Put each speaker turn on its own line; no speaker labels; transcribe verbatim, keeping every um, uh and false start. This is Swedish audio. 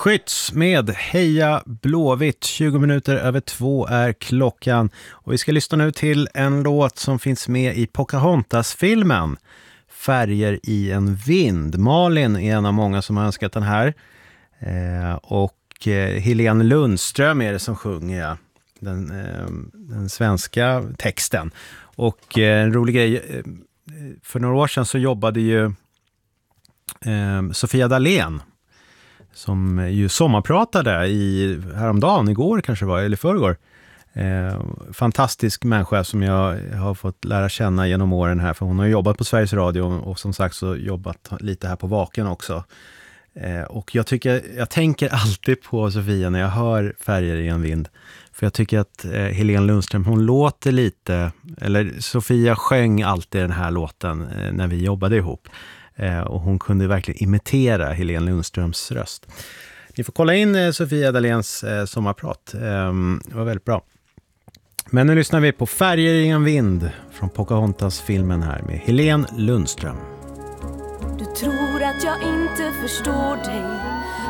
Skytts med Heja Blåvitt. tjugo minuter över två är klockan. Och vi ska lyssna nu till en låt som finns med i Pocahontas-filmen. Färger i en vind. Malin är en av många som har önskat den här. Eh, och eh, Helene Lundström är det som sjunger den, eh, den svenska texten. Och eh, en rolig grej, eh, för några år sedan så jobbade ju eh, Sofia Dalén, som ju sommarpratade i häromdagen, igår kanske det var, eller förrgår. Eh, fantastisk människa som jag har fått lära känna genom åren här, för hon har jobbat på Sveriges Radio och som sagt så jobbat lite här på Vaken också. Eh, och jag tycker, jag tänker alltid på Sofia när jag hör Färger i en vind. För jag tycker att eh, Helene Lundström, hon låter lite, eller Sofia sjöng alltid den här låten eh, när vi jobbade ihop. Eh, och hon kunde verkligen imitera Helene Lundströms röst. Ni får kolla in eh, Sofia Daléns eh, sommarprat. Eh, det var väldigt bra. Men nu lyssnar vi på Färger i en vind från Pocahontas-filmen här med Helene Lundström.
Du tror att jag inte förstår dig,